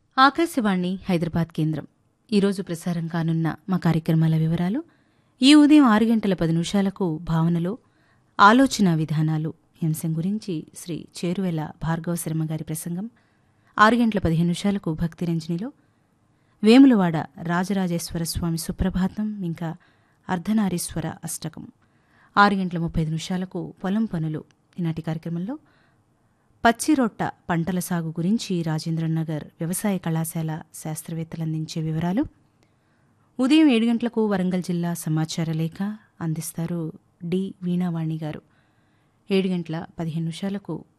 ఆకాశవాణి హైదరాబాద్ కేంద్రం ఈరోజు ప్రసారం కానున్న మా కార్యక్రమాల వివరాలు. ఈ ఉదయం 6:10 భావనలో ఆలోచన విధానాలు ఈ అంశం గురించి శ్రీ చేరువెల భార్గవ శర్మ గారి ప్రసంగం. 6:15 భక్తిరంజనిలో వేములవాడ రాజరాజేశ్వర స్వామి సుప్రభాతం ఇంకా అర్ధనారీశ్వర అష్టకం. 6:35 పొలం పనులు. ఈనాటి కార్యక్రమంలో పచ్చిరొట్ట పంటల సాగు గురించి రాజేంద్రనగర్ వ్యవసాయ కళాశాల శాస్త్రవేత్తలందించే వివరాలు. ఉదయం 7 గంటలకు వరంగల్ జిల్లా సమాచార లేఖ అందిస్తారు డి వీణావాణి గారు. 7:15